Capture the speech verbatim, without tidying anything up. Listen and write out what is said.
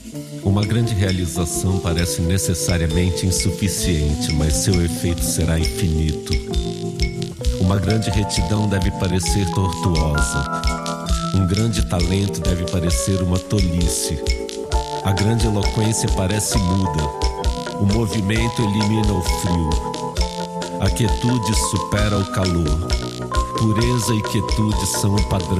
Uma grande realização parece necessariamente insuficiente, mas seu efeito será infinito. Uma grande retidão deve parecer tortuosa. Um grande talento deve parecer uma tolice. A grande eloquência parece muda. O movimento elimina o frio. A quietude supera o calor. Pureza e quietude são o padrão